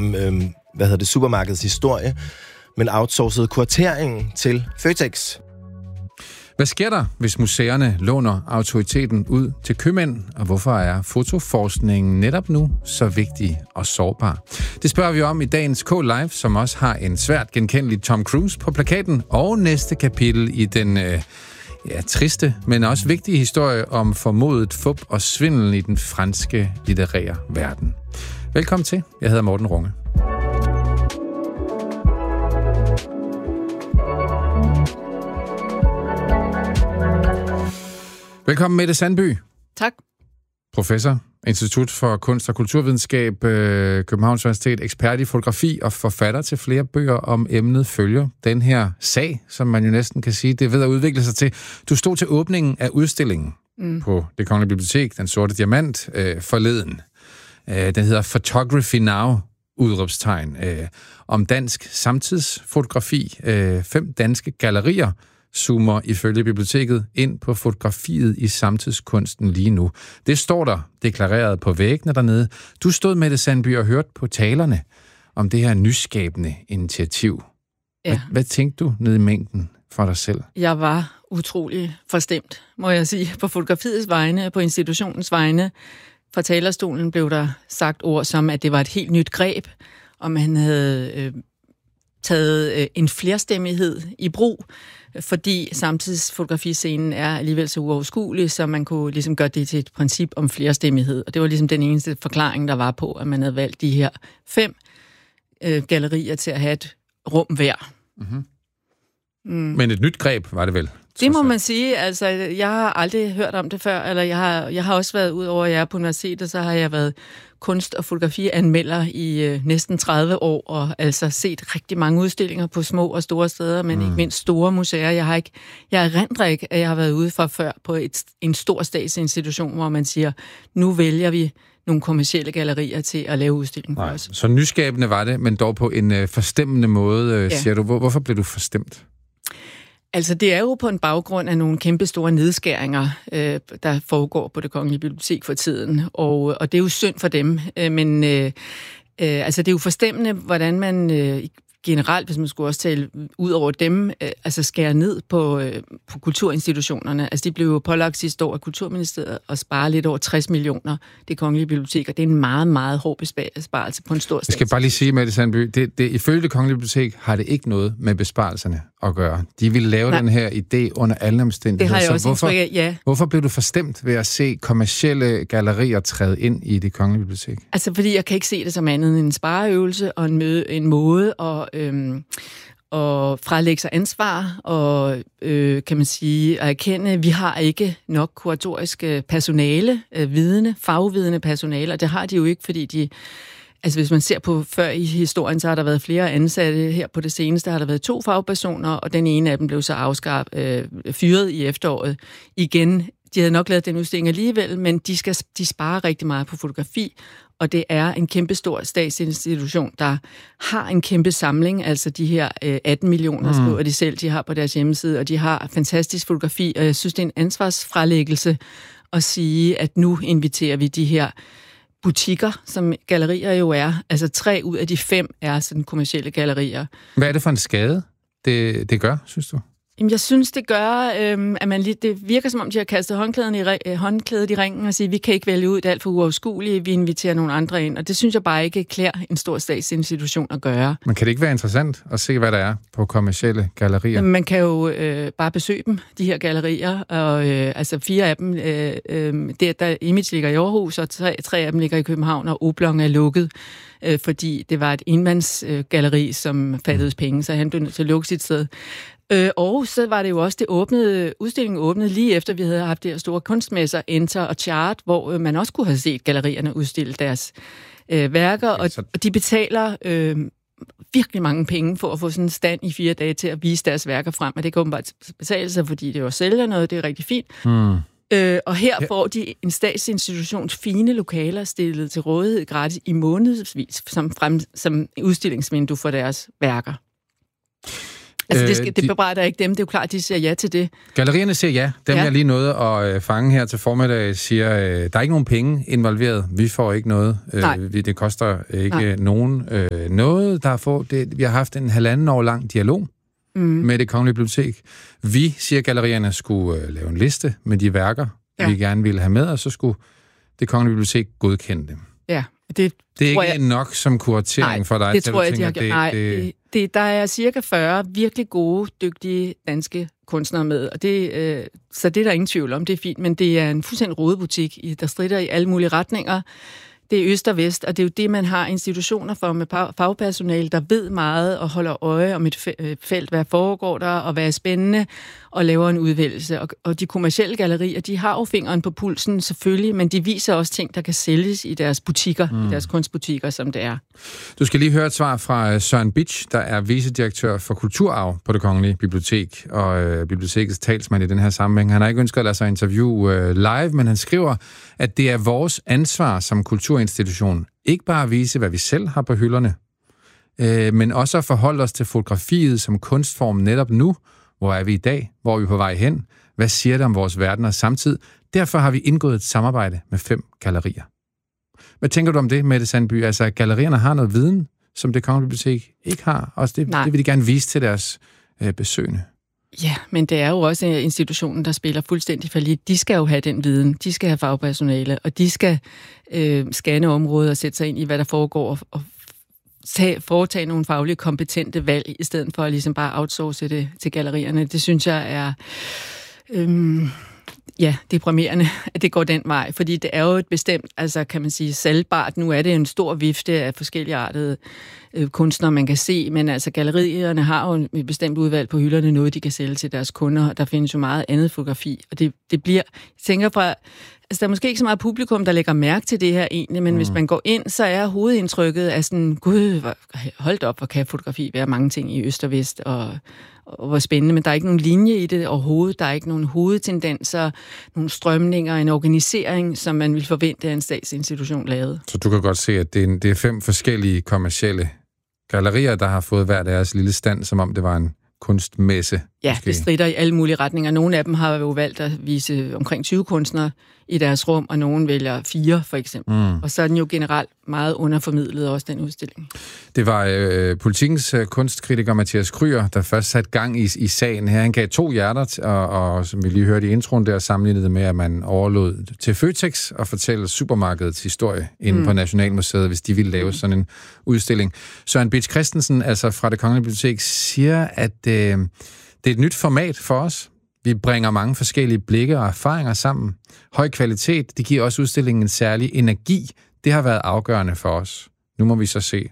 om supermarkedets historie, men outsourcede kurateringen til Føtex. Hvad sker der, hvis museerne låner autoriteten ud til købmænd, og hvorfor er fotoforskningen netop nu så vigtig og sårbar? Det spørger vi om i dagens K-Live, som også har en svært genkendelig Tom Cruise på plakaten, og næste kapitel i den triste, men også vigtige historie om formodet fup og svindel i den franske litterære verden. Velkommen til. Jeg hedder Morten Runge. Velkommen, Mette Sandby. Tak. Professor, Institut for Kunst og Kulturvidenskab, Københavns Universitet, ekspert i fotografi og forfatter til flere bøger om emnet følger den her sag, som man jo næsten kan sige, det er ved at udvikle sig til. Du stod til åbningen af udstillingen på Det Kongelige Bibliotek, Den Sorte Diamant, forleden. Den hedder Photography Now, udråbstegn, om dansk samtidsfotografi. 5 danske gallerier zoomer ifølge biblioteket ind på fotografiet i samtidskunsten lige nu. Det står der deklareret på væggene dernede. Du stod, Mette Sandby, og hørte på talerne om det her nyskabende initiativ. Ja. Hvad tænkte du nede i mængden for dig selv? Jeg var utrolig forstemt, må jeg sige, på fotografiets vegne, på institutionens vegne. Fra talerstolen blev der sagt ord som, at det var et helt nyt greb, og man havde taget en flerstemmighed i brug, fordi samtidsfotografiscenen er alligevel så uoverskuelig, så man kunne ligesom gøre det til et princip om flerstemmighed. Og det var ligesom den eneste forklaring, der var på, at man havde valgt de her 5 gallerier til at have et rum hver. Mm-hmm. Men et nyt greb var det vel? Det må man sige. Altså, jeg har aldrig hørt om det før, eller jeg har også været, ud over at jeg er på universitetet, så har jeg været kunst- og fotografianmelder i næsten 30 år, og altså set rigtig mange udstillinger på små og store steder, men ikke mindst store museer. Jeg erindrer ikke, at jeg har været ude for før på en stor statsinstitution, hvor man siger, nu vælger vi nogle kommercielle gallerier til at lave udstilling for os. Så nyskabende var det, men dog på en forstemmende måde, siger du. Hvorfor blev du forstemt? Altså, det er jo på en baggrund af nogle kæmpe store nedskæringer, der foregår på Det Kongelige Bibliotek for tiden, og det er jo synd for dem, men altså, det er jo forstemmende, hvordan man generelt, hvis man skulle også tale ud over dem, altså skære ned på kulturinstitutionerne. Altså, de blev jo pålagt sidste år af Kulturministeriet at spare lidt over 60 millioner, Det Kongelige Bibliotek, og det er en meget, meget hård besparelse på en stor stat. Jeg skal bare lige sige, Mette Sandby, ifølge Det Kongelige Bibliotek har det ikke noget med besparelserne at gøre. De ville lave den her idé under alle omstændigheder. Det har jeg også indtryk af, ja. Hvorfor blev du forstemt ved at se kommercielle gallerier træde ind i Det Kongelige Bibliotek? Altså, fordi jeg kan ikke se det som andet end en spareøvelse og en måde og frelægge sig ansvar og, kan man sige, at erkende, at vi har ikke nok kuratorisk personale, fagvidende personale, og det har de jo ikke, fordi altså hvis man ser på før i historien, så har der været flere ansatte. Her på det seneste har der været 2 fagpersoner, og den ene af dem blev så fyret i efteråret. Igen, de havde nok lavet den udstilling alligevel, men de sparer rigtig meget på fotografi, og det er en kæmpestor statsinstitution, der har en kæmpe samling, altså de her 18 millioner, skriver de selv, de har på deres hjemmeside, og de har fantastisk fotografi, og jeg synes, det er en ansvarsfralæggelse at sige, at nu inviterer vi de her butikker, som gallerier jo er. Altså 3 ud af de 5 er sådan kommercielle gallerier. Hvad er det for en skade, det gør, synes du? Jamen, jeg synes, det gør, at det virker som om, de har kastet håndklædet i ringen og siger, vi kan ikke vælge ud, det er alt for uoverskueligt, vi inviterer nogle andre ind. Og det synes jeg bare ikke klæder en stor statsinstitution at gøre. Men kan det ikke være interessant at se, hvad der er på kommercielle gallerier? Jamen, man kan jo bare besøge dem, de her gallerier, og altså 4 af dem, der Image ligger i Aarhus, og 3 af dem ligger i København, og Oblong er lukket, fordi det var et enmandsgalleri, som fattede penge, så han blev nødt til at lukke sit sted. Og så var det jo også udstillingen åbnede lige efter, vi havde haft de her store kunstmesser, Enter og Chart, hvor man også kunne have set gallerierne udstille deres værker, og de betaler virkelig mange penge for at få sådan en stand i 4 dage til at vise deres værker frem, og det kan åbenbart betale sig, fordi det jo sælger noget, det er rigtig fint. Og her får de en statsinstitutions fine lokaler stillet til rådighed gratis i månedsvis som udstillingsvindue for deres værker. Altså, det bebrejder ikke dem. Det er jo klart, de siger ja til det. Gallerierne siger ja. Dem, jeg lige nåede at fange her til formiddag, siger, der er ikke nogen penge involveret. Vi får ikke noget. Det koster ikke nogen noget. Vi har haft en 1,5 år lang dialog med Det Kongelige Bibliotek. Vi, siger gallerierne, skulle lave en liste med de værker, vi gerne ville have med, og så skulle Det Kongelige Bibliotek godkende dem. Ja, det er ikke nok som kuratering for dig. Det tror jeg, de har gjort. Der er cirka 40 virkelig gode, dygtige danske kunstnere med, og så det er der ingen tvivl om, det er fint, men det er en fuldstændig rodebutik, der stritter i alle mulige retninger. Det er øst og vest, og det er jo det, man har institutioner for med fagpersonale, der ved meget og holder øje om et felt, hvad foregår der, og hvad er spændende, og laver en udvælgelse. Og de kommercielle gallerier, de har jo fingeren på pulsen selvfølgelig, men de viser også ting, der kan sælges i deres butikker, i deres kunstbutikker, som det er. Du skal lige høre et svar fra Søren Bitsch, der er vicedirektør for kulturarv på Det Kongelige Bibliotek, og bibliotekets talsmand i den her sammenhæng. Han har ikke ønsket at lade sig interviewe live, men han skriver, at det er vores ansvar som kulturinstitution ikke bare at vise, hvad vi selv har på hylderne, men også at forholde os til fotografiet som kunstform netop nu. Hvor er vi i dag? Hvor er vi på vej hen? Hvad siger det om vores verden og samtid? Derfor har vi indgået et samarbejde med 5 gallerier. Hvad tænker du om det, Mette Sandby? Altså, at gallerierne har noget viden, som Det Kongelige Bibliotek ikke har, og det vil de gerne vise til deres besøgende. Ja, men det er jo også institutionen, der spiller fuldstændig fallit. De skal jo have den viden, de skal have fagpersonale, og de skal scanne området og sætte sig ind i, hvad der foregår, og foretage nogle faglige kompetente valg, i stedet for at ligesom bare outsource det til gallerierne. Det synes jeg er deprimerende, at det går den vej, fordi det er jo et bestemt, altså kan man sige, salgbart. Nu er det en stor vifte af forskellige artede kunstnere, man kan se, men altså gallerierne har jo et bestemt udvalg på hylderne, noget de kan sælge til deres kunder. Der findes jo meget andet fotografi, og det bliver, jeg tænker fra, altså der er måske ikke så meget publikum, der lægger mærke til det her egentlig, men hvis man går ind, så er hovedindtrykket af sådan, gud, hold op, hvor kan fotografi være mange ting i øst og vest, og hvor spændende, men der er ikke nogen linje i det overhovedet. Der er ikke nogen hovedtendenser, nogle strømninger, en organisering, som man vil forvente af en statsinstitution lavede. Så du kan godt se, at det er 5 forskellige kommercielle gallerier, der har fået hver deres lille stand, som om det var en kunstmesse. Ja, måske. Det stritter i alle mulige retninger. Nogle af dem har jo valgt at vise omkring 20 kunstnere i deres rum, og nogen vælger 4, for eksempel. Og så er den jo generelt meget underformidlet også, den udstilling. Det var Politikens kunstkritiker Mathias Kryer, der først satte gang i sagen her. Han gav 2 hjerter, og som vi lige hørte i introen der, sammenlignede med, at man overlod til Føtex at fortælle supermarkedets historie inde på Nationalmuseet, hvis de ville lave sådan en udstilling. Søren Bitsch Christensen, altså fra Det Kongelige Bibliotek, siger, at det er et nyt format for os. Vi bringer mange forskellige blikke og erfaringer sammen. Høj kvalitet, det giver også udstillingen en særlig energi. Det har været afgørende for os. Nu må vi så se,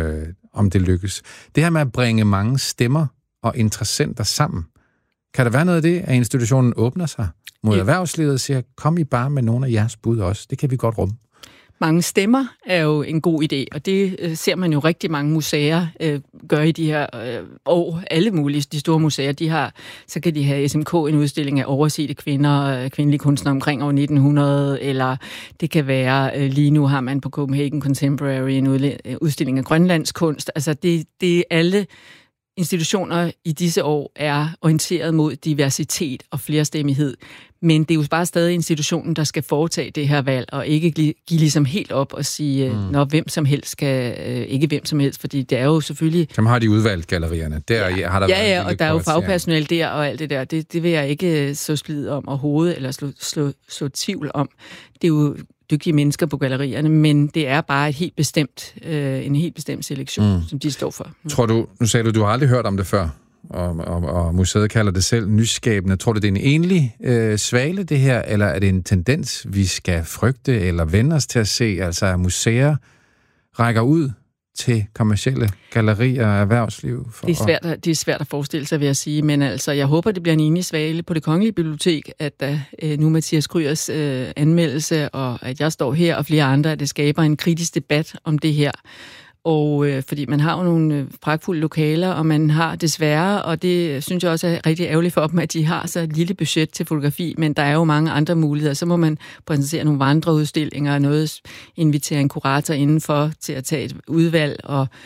om det lykkes. Det her med at bringe mange stemmer og interessenter sammen. Kan der være noget af det, at institutionen åbner sig mod erhvervslivet og siger, kom I bare med nogle af jeres bud også. Det kan vi godt rumme. Mange stemmer er jo en god idé, og det ser man jo rigtig mange museer gøre i de her år. Alle mulige, de store museer, så kan de have SMK, en udstilling af oversete kvinder, kvindelige kunstnere omkring år 1900, eller det kan være, lige nu har man på Copenhagen Contemporary en udstilling af grønlandskunst. Altså det alle institutioner i disse år er orienteret mod diversitet og flerstemmighed. Men det er jo bare stadig institutionen, der skal foretage det her valg, og ikke give ligesom helt op og sige, når hvem som helst skal, ikke hvem som helst, fordi det er jo selvfølgelig... Som har de udvalgt gallerierne. Der har der været og der er jo fagpersonale der og alt det der. Det vil jeg ikke så splid om overhovedet, eller slå tvivl om. Det er jo dygtige mennesker på gallerierne, men det er bare en helt bestemt selektion, som de står for. Tror du, nu sagde du har aldrig hørt om det før, og museet kalder det selv nyskabende. Tror du, det er en enlig svale, det her, eller er det en tendens, vi skal frygte eller vende os til at se, altså at museer rækker ud til kommercielle gallerier og erhvervsliv? Det er svært at forestille sig, vil jeg sige, men altså, jeg håber, det bliver en enlig svale på Det Kongelige Bibliotek, at nu Mathias Kryers anmeldelse, og at jeg står her og flere andre, at det skaber en kritisk debat om det her. Og fordi man har jo nogle pragtfulde lokaler, og man har desværre, og det synes jeg også er rigtig ærgerligt for dem, at de har så et lille budget til fotografi, men der er jo mange andre muligheder. Så må man præsentere nogle vandreudstillinger, invitere en kurator indenfor til at tage et udvalg, og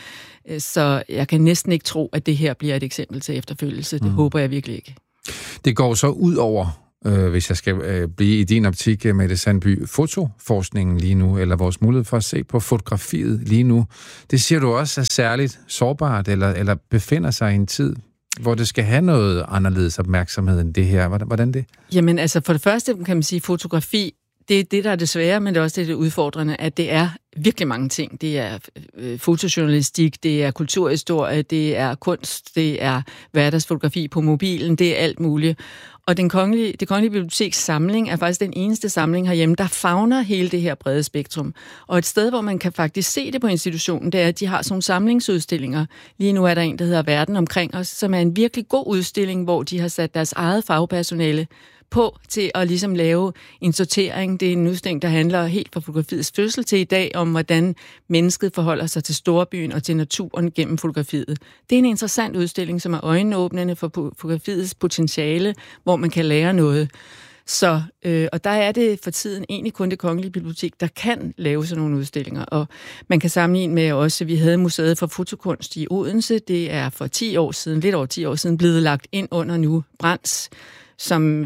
Så jeg kan næsten ikke tro, at det her bliver et eksempel til efterfølgelse. Det håber jeg virkelig ikke. Det går så ud over, hvis jeg skal blive i din optik, Mette Sandby, fotoforskningen lige nu, eller vores mulighed for at se på fotografiet lige nu. Det siger du også er særligt sårbart, eller befinder sig i en tid, hvor det skal have noget anderledes opmærksomhed end det her. Hvordan det? Jamen altså, for det første kan man sige, fotografi, det er det, der er det svære, men det er også det udfordrende, at det er virkelig mange ting. Det er fotojournalistik, det er kulturhistorie, det er kunst, det er hverdagsfotografi på mobilen, det er alt muligt. Og det kongelige biblioteks samling er faktisk den eneste samling herhjemme, der favner hele det her brede spektrum. Og et sted, hvor man kan faktisk se det på institutionen, det er, at de har sådan nogle samlingsudstillinger. Lige nu er der en, der hedder Verden omkring os, som er en virkelig god udstilling, hvor de har sat deres eget fagpersonale på til at ligesom lave en sortering. Det er en udstilling, der handler helt fra fotografiets fødsel til i dag om, hvordan mennesket forholder sig til storbyen og til naturen gennem fotografiet. Det er en interessant udstilling, som er øjenåbnende for fotografiets potentiale, hvor man kan lære noget. Så, og der er det for tiden egentlig kun Det Kongelige Bibliotek, der kan lave sådan nogle udstillinger. Og man kan sammenligne med også, vi havde Museet for Fotokunst i Odense. Det er for 10 år siden, lidt over 10 år siden, blevet lagt ind under nu Brands, som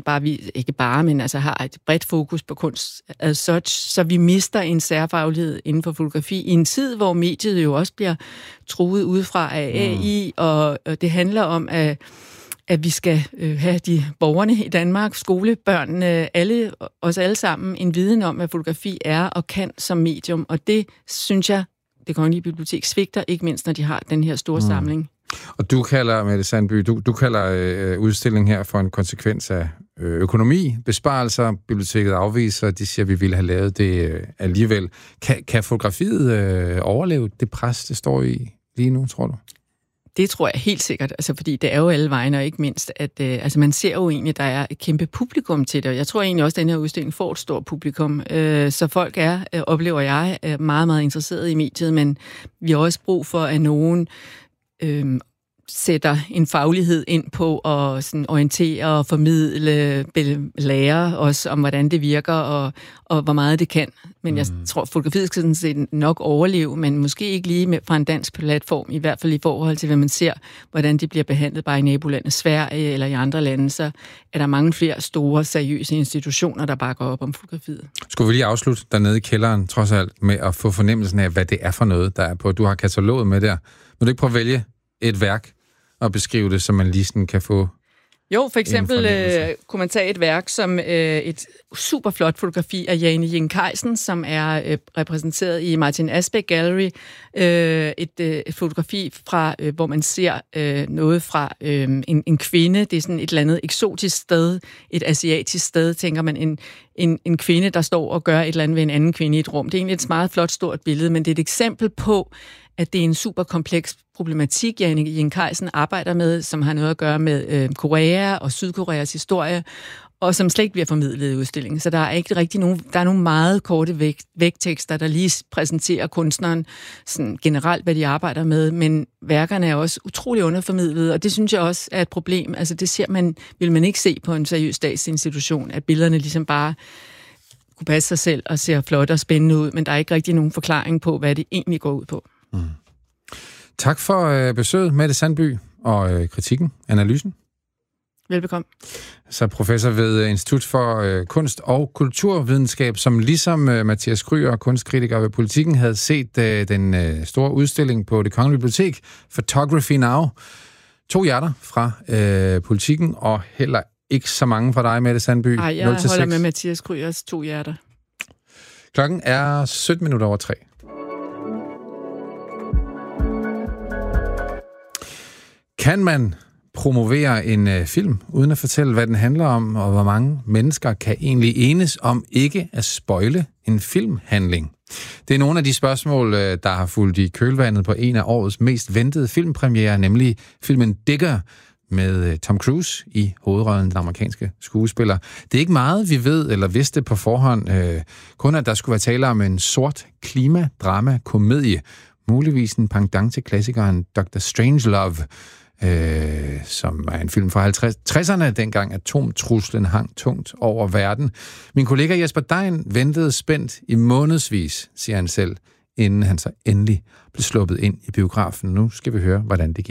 men altså har et bredt fokus på kunst as such, så vi mister en særfaglighed inden for fotografi i en tid, hvor mediet jo også bliver truet udefra af AI, og det handler om, at vi skal have de borgerne i Danmark, skolebørnene, os alle sammen, en viden om, hvad fotografi er og kan som medium, og det synes jeg, Det Kongelige Bibliotek svigter, ikke mindst når de har den her store samling. Og du kalder, Mette Sandby, du kalder udstillingen her for en konsekvens af økonomi, besparelser, biblioteket afviser, de siger, at vi ville have lavet det alligevel. Kan fotografiet overleve det pres, det står i lige nu, tror du? Det tror jeg helt sikkert, altså fordi det er jo alle vegne, og ikke mindst, at man ser jo egentlig, at der er et kæmpe publikum til det, og jeg tror egentlig også, at den her udstilling får et stort publikum, så folk oplever jeg, er meget, meget interesseret i mediet, men vi har også brug for, at nogen sætter en faglighed ind på at sådan orientere og formidle, lære os om, hvordan det virker og hvor meget det kan. Men jeg tror, fotografiet skal sådan set nok overleve, men måske ikke lige fra en dansk platform, i hvert fald i forhold til, hvad man ser, hvordan det bliver behandlet bare i nabolandet Sverige eller i andre lande, så er der mange flere store, seriøse institutioner, der bakker op om fotografiet. Skulle vi lige afslutte dernede i kælderen, trods alt, med at få fornemmelsen af, hvad det er for noget, der er på. Du har kataloget med der. Må du ikke prøve at vælge et værk og beskrive det, så man lige sådan kan få... Jo, for eksempel kunne man tage et værk som et super flot fotografi af Jane Jing-Kajsen, som er repræsenteret i Martin Asbeck Gallery. Et fotografi fra, hvor man ser noget fra en kvinde. Det er sådan et eller andet eksotisk sted, et asiatisk sted, tænker man. En kvinde, der står og gør et eller andet ved en anden kvinde i et rum. Det er egentlig et meget flot, stort billede, men det er et eksempel på, at det er en super kompleks problematik, Jane Jing-Kajsen arbejder med, som har noget at gøre med Korea og Sydkoreas historie, og som slet ikke bliver formidlet i udstillingen. Så der er ikke rigtig nogen, der er nogle meget korte vægtekster, der lige præsenterer kunstneren sådan generelt, hvad de arbejder med, men værkerne er også utrolig underformidlet, og det synes jeg også er et problem. Altså det vil man ikke se på en seriøs statsinstitution, at billederne ligesom bare kunne passe sig selv og ser flot og spændende ud, men der er ikke rigtig nogen forklaring på, hvad det egentlig går ud på. Tak for besøget, Mette Sandby, og kritikken, analysen. Velbekomme. Så professor ved Institut for Kunst- og Kulturvidenskab, som ligesom Mathias Krüger, kunstkritiker ved Politikken, havde set den store udstilling på Det Kongelige Bibliotek, Photography Now. 2 hjerter fra Politikken, og heller ikke så mange fra dig, Mette Sandby. Nej, jeg holder med Mathias Krügers 2 hjerter. Klokken er 3:17. Kan man promovere en film, uden at fortælle, hvad den handler om, og hvor mange mennesker kan egentlig enes om ikke at spoile en filmhandling? Det er nogle af de spørgsmål, der har fulgt i kølvandet på en af årets mest ventede filmpremierer, nemlig filmen Digger, med Tom Cruise i hovedrollen, den amerikanske skuespiller. Det er ikke meget, vi ved eller vidste på forhånd. Kun at der skulle være tale om en sort klimadrama-komedie. Muligvis en pendant til klassikeren Dr. Strangelove, som er en film fra 60'erne, dengang atomtruslen hang tungt over verden. Min kollega Jesper Dein ventede spændt i månedsvis, siger han selv, inden han så endelig blev sluppet ind i biografen. Nu skal vi høre, hvordan det gik.